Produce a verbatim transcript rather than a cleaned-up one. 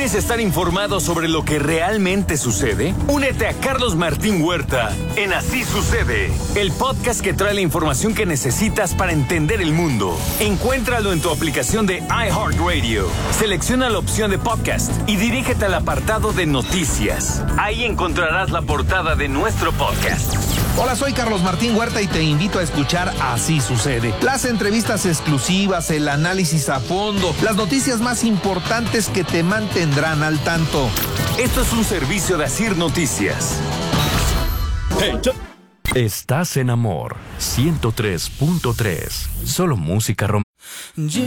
¿Quieres estar informado sobre lo que realmente sucede? Únete a Carlos Martín Huerta en Así Sucede, el podcast que trae la información que necesitas para entender el mundo. Encuéntralo en tu aplicación de iHeartRadio. Selecciona la opción de podcast y dirígete al apartado de noticias. Ahí encontrarás la portada de nuestro podcast. Hola, soy Carlos Martín Huerta y te invito a escuchar Así Sucede. Las entrevistas exclusivas, el análisis a fondo, las noticias más importantes que te mantendrán al tanto. Esto es un servicio de Asir Noticias. Hey, Estás en Amor ciento tres punto tres. Solo música romántica.